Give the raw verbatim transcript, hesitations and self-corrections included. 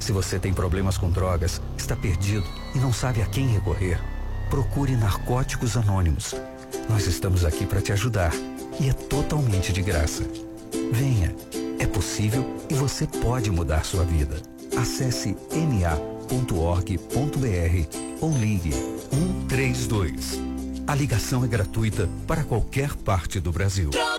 Se você tem problemas com drogas, está perdido e não sabe a quem recorrer, procure Narcóticos Anônimos. Nós estamos aqui para te ajudar e é totalmente de graça. Venha, é possível e você pode mudar sua vida. Acesse n a ponto org ponto b r ou ligue um três dois. A ligação é gratuita para qualquer parte do Brasil.